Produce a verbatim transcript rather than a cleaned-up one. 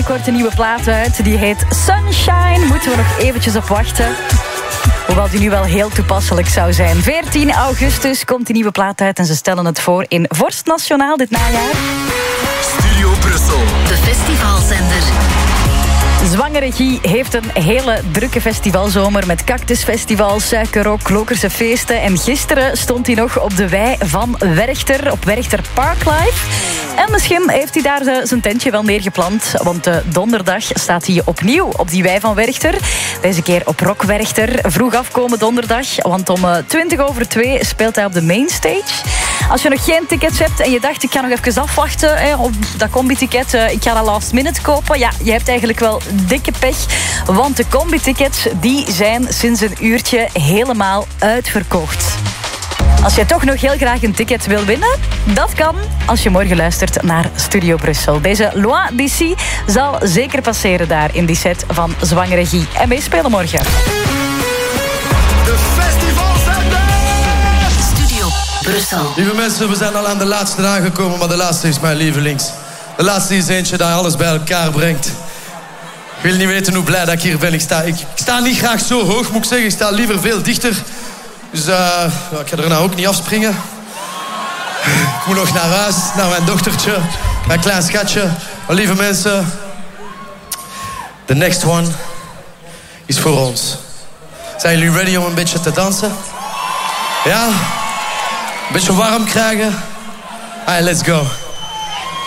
binnenkort een nieuwe plaat uit. Die heet Sunshine. Moeten we nog eventjes op wachten. Hoewel die nu wel heel toepasselijk zou zijn. veertien augustus komt die nieuwe plaat uit. En ze stellen het voor in Vorst Nationaal dit najaar. Studio Brussel. De festivalzender. Zwangere Guy heeft een hele drukke festivalzomer met Cactusfestival, Suikerrock, Klokerse feesten. En gisteren stond hij nog op de wei van Werchter, op Werchter Parklife. En misschien heeft hij daar zijn tentje wel neergeplant. Want uh, donderdag staat hij opnieuw op die wei van Werchter. Deze keer op Rock Werchter. Vroeg afkomen donderdag, want om uh, twintig over twee speelt hij op de mainstage. Als je nog geen tickets hebt en je dacht, ik ga nog even afwachten hè, op dat combi-ticket, uh, ik ga dat last minute kopen. Ja, je hebt eigenlijk wel dikke pech, want de combi-tickets die zijn sinds een uurtje helemaal uitverkocht. Als je toch nog heel graag een ticket wil winnen, dat kan als je morgen luistert naar Studio Brussel. Deze Loin d'ici zal zeker passeren daar in die set van Zwangere Guy. En meespelen morgen. De festivalzender. Studio Brussel. Lieve mensen, we zijn al aan de laatste aangekomen, maar de laatste is mijn lievelings. De laatste is eentje dat alles bij elkaar brengt. Ik wil niet weten hoe blij dat ik hier ben. Ik sta, ik, ik sta niet graag zo hoog, moet ik zeggen. Ik sta liever veel dichter. Dus uh, ja, ik ga er nou ook niet afspringen. Ik moet nog naar huis, naar mijn dochtertje. Mijn klein schatje. Maar lieve mensen, the next one is voor ons. Zijn jullie ready om een beetje te dansen? Ja? Een beetje warm krijgen? Alright, let's go.